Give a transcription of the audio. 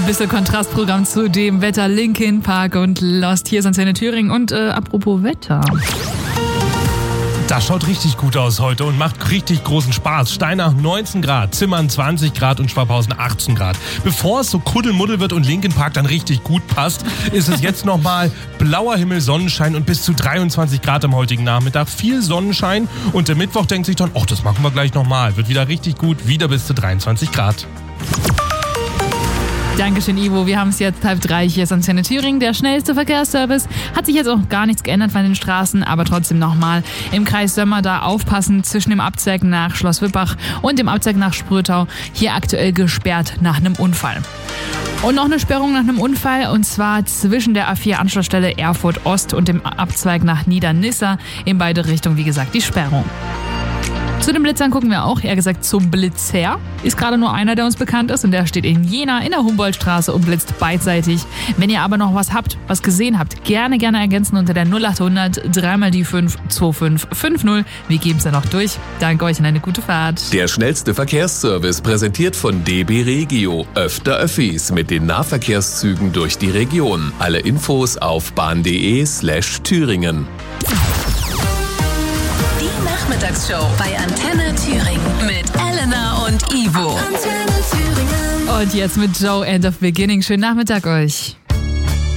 bisschen Kontrastprogramm zu dem Wetter. Linkin Park und Lost. Hier ist Antenne Thüringen. Und apropos Wetter. Das schaut richtig gut aus heute und macht richtig großen Spaß. Steinach 19 Grad, Zimmern 20 Grad und Schwabhausen 18 Grad. Bevor es so kuddelmuddel wird und Linkin Park dann richtig gut passt, ist es jetzt nochmal blauer Himmel, Sonnenschein und bis zu 23 Grad am heutigen Nachmittag. Viel Sonnenschein und der Mittwoch denkt sich dann, das machen wir gleich nochmal. Wird wieder richtig gut, wieder bis zu 23 Grad. Dankeschön, Ivo. Wir haben es jetzt 2:30. Hier ist Antenne Thüringen. Der schnellste Verkehrsservice. Hat sich jetzt auch gar nichts geändert von den Straßen, aber trotzdem nochmal im Kreis Sömmer da aufpassen zwischen dem Abzweig nach Schloss Wippach und dem Abzweig nach Sprötau. Hier aktuell gesperrt nach einem Unfall. Und noch eine Sperrung nach einem Unfall, und zwar zwischen der A4 Anschlussstelle Erfurt Ost und dem Abzweig nach Niedernissa. In beide Richtungen, wie gesagt, die Sperrung. Zu den Blitzern gucken wir auch, eher gesagt zum Blitzer. Ist gerade nur einer, der uns bekannt ist, und der steht in Jena in der Humboldtstraße und blitzt beidseitig. Wenn ihr aber noch was habt, was gesehen habt, gerne ergänzen unter der 0800 3 die 5 2550. Wir geben es dann noch durch. Danke euch und eine gute Fahrt. Der schnellste Verkehrsservice präsentiert von DB Regio. Öfter Öffis mit den Nahverkehrszügen durch die Region. Alle Infos auf bahn.de/Thüringen. Mittagsshow bei Antenne Thüringen mit Elena und Ivo. Und jetzt mit Joe, End of Beginning. Schönen Nachmittag euch.